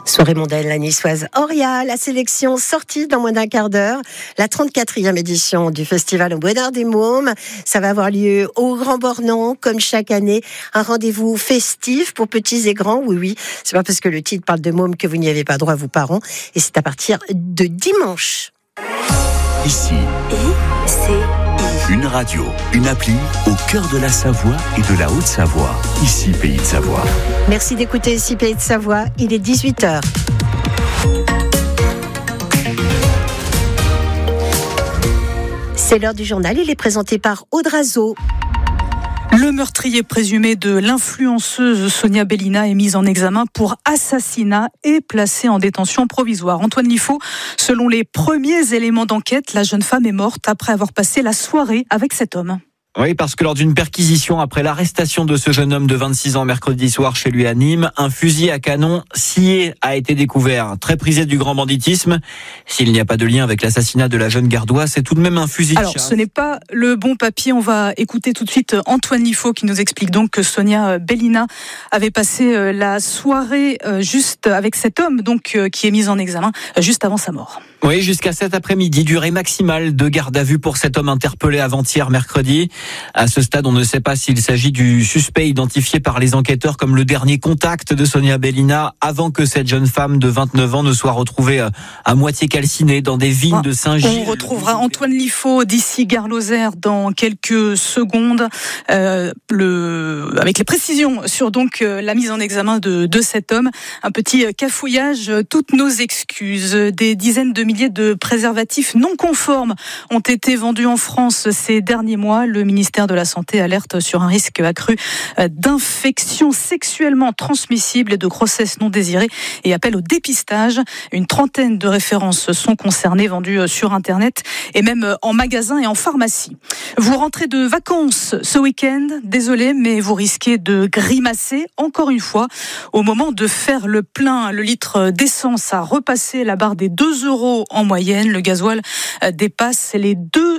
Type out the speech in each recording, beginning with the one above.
Soirée mondiale, la niçoise Auria, la sélection sortie dans moins d'un quart d'heure, la 34e édition du festival au Bonheur des Mômes. Ça va avoir lieu au Grand Bornand, comme chaque année. Un rendez-vous festif pour petits et grands. Oui, c'est pas parce que le titre parle de mômes que vous n'y avez pas droit, vous parents. Et c'est à partir de dimanche. Ici, une radio, une appli au cœur de la Savoie et de la Haute-Savoie. Ici, Pays de Savoie. Merci d'écouter Ici, Pays de Savoie. Il est 18h. C'est l'heure du journal. Il est présenté par Audrazo. Le meurtrier présumé de l'influenceuse Sonia Bellina est mis en examen pour assassinat et placé en détention provisoire. Antoine Liffaut, selon les premiers éléments d'enquête, la jeune femme est morte après avoir passé la soirée avec cet homme. Oui, parce que lors d'une perquisition après l'arrestation de ce jeune homme de 26 ans mercredi soir chez lui à Nîmes, un fusil à canon scié a été découvert. Très prisé du grand banditisme. S'il n'y a pas de lien avec l'assassinat de la jeune gardoise, c'est tout de même un fusil de chasse. Alors, ce n'est pas le bon papier. On va écouter tout de suite Antoine Liffaut qui nous explique donc que Sonia Bellina avait passé la soirée juste avec cet homme donc qui est mis en examen juste avant sa mort. Oui, jusqu'à cet après-midi, durée maximale de garde à vue pour cet homme interpellé avant-hier mercredi. À ce stade, on ne sait pas s'il s'agit du suspect identifié par les enquêteurs comme le dernier contact de Sonia Bellina avant que cette jeune femme de 29 ans ne soit retrouvée à moitié calcinée dans des vignes de Saint-Gilles. On retrouvera Antoine Liffaut d'ici Gare Lozère dans quelques secondes avec les précisions sur donc la mise en examen de cet homme. Un petit cafouillage, toutes nos excuses. Des dizaines de milliers de préservatifs non conformes ont été vendus en France ces derniers mois. Le ministère de la Santé alerte sur un risque accru d'infections sexuellement transmissibles et de grossesses non désirées et appelle au dépistage. Une trentaine de références sont concernées, vendues sur Internet et même en magasin et en pharmacie. Vous rentrez de vacances ce week-end, désolé, mais vous risquez de grimacer encore une fois. Au moment de faire le plein, le litre d'essence a repassé la barre des 2 € en moyenne. Le gasoil dépasse les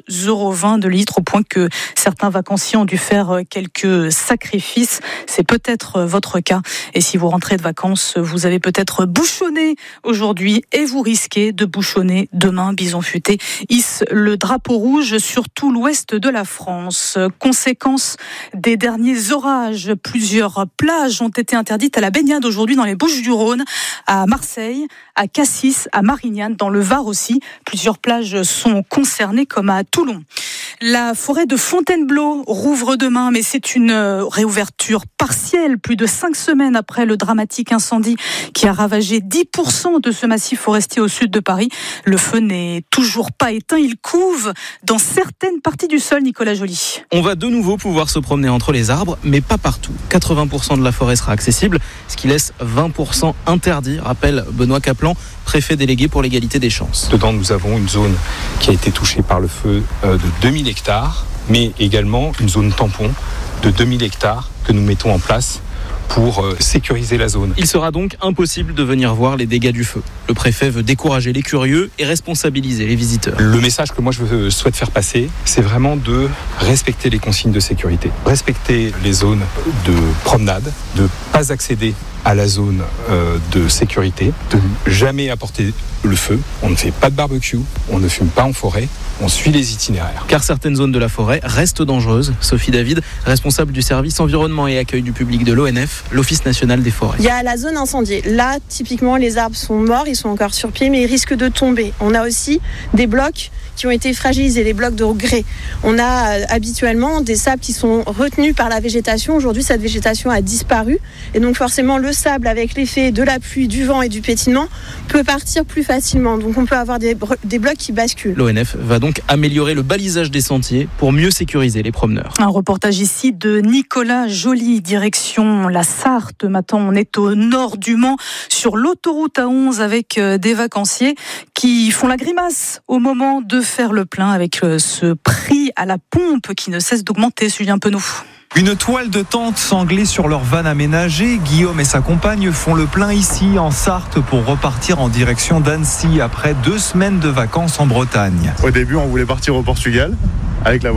2,20 € de litre au point que certains vacanciers ont dû faire quelques sacrifices. C'est peut-être votre cas. Et si vous rentrez de vacances, vous avez peut-être bouchonné aujourd'hui et vous risquez de bouchonner demain. Bison futé hisse le drapeau rouge sur tout l'ouest de la France. Conséquence des derniers orages, plusieurs plages ont été interdites à la baignade aujourd'hui dans les Bouches-du-Rhône, à Marseille, à Cassis, à Marignane, dans le Var aussi. Plusieurs plages sont concernées comme à Toulon. La forêt de Fontainebleau rouvre demain, mais c'est une réouverture partielle, plus de 5 semaines après le dramatique incendie qui a ravagé 10% de ce massif forestier au sud de Paris. Le feu n'est toujours pas éteint, il couve dans certaines parties du sol, Nicolas Joly. On va de nouveau pouvoir se promener entre les arbres, mais pas partout. 80% de la forêt sera accessible, ce qui laisse 20% interdit, rappelle Benoît Caplan, préfet délégué pour l'égalité des chances. Dedans, nous avons une zone qui a été touchée par le feu de 2000 hectares, mais également une zone tampon de 2000 hectares que nous mettons en place pour sécuriser la zone. Il sera donc impossible de venir voir les dégâts du feu. Le préfet veut décourager les curieux et responsabiliser les visiteurs. Le message que moi je souhaite faire passer, c'est vraiment de respecter les consignes de sécurité, respecter les zones de promenade, de ne pas accéder à la zone de sécurité, de ne jamais apporter le feu. On ne fait pas de barbecue, on ne fume pas en forêt, on suit les itinéraires. Car certaines zones de la forêt restent dangereuses. Sophie David, responsable du service environnement et accueil du public de l'ONF, l'Office national des forêts. Il y a la zone incendiée. Là, typiquement, les arbres sont morts, ils sont encore sur pied, mais ils risquent de tomber. On a aussi des blocs qui ont été fragilisés, les blocs de grès. On a habituellement des sables qui sont retenus par la végétation. Aujourd'hui, cette végétation a disparu. Et donc, forcément, le sable, avec l'effet de la pluie, du vent et du pétillement, peut partir plus facilement. Donc, on peut avoir des blocs qui basculent. L'ONF va donc améliorer le balisage des sentiers pour mieux sécuriser les promeneurs. Un reportage ici de Nicolas Joly, direction la Sarthe. Maintenant, on est au nord du Mans, sur l'autoroute A11, avec des vacanciers qui font la grimace au moment de faire le plein avec ce prix à la pompe qui ne cesse d'augmenter. Julien Penaud. Une toile de tente sanglée sur leur van aménagée. Guillaume et sa compagne font le plein ici en Sarthe pour repartir en direction d'Annecy après 2 semaines de vacances en Bretagne. Au début, on voulait partir au Portugal avec la voiture.